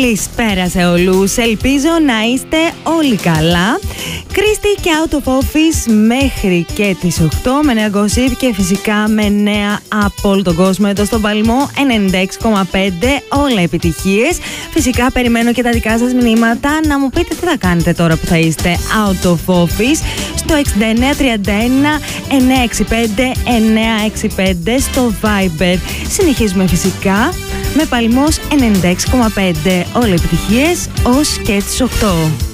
Καλησπέρα σε όλους. Ελπίζω να είστε όλοι καλά. Κρίστη και Out of Office μέχρι και τις 8 με νέα gossip και φυσικά με νέα από όλο τον κόσμο εδώ στον Παλμό 96,5. Όλα επιτυχίες. Φυσικά περιμένω και τα δικά σας μηνύματα να μου πείτε τι θα κάνετε τώρα που θα είστε Out of Office στο 6931 965 965 στο Viber. Συνεχίζουμε φυσικά με Παλμός 96,5. Όλα επιτυχίες ως και τις 8.